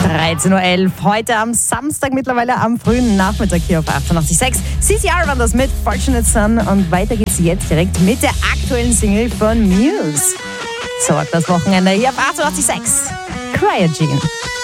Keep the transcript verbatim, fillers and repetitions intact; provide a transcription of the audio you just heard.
dreizehn Uhr elf, heute am Samstag, mittlerweile am frühen Nachmittag hier auf achtundachtzig Komma sechs. C C R war das mit Fortunate Son und weiter geht's jetzt direkt mit der aktuellen Single von Muse. So, das Wochenende hier auf achtundachtzig Komma sechs. Cryogene.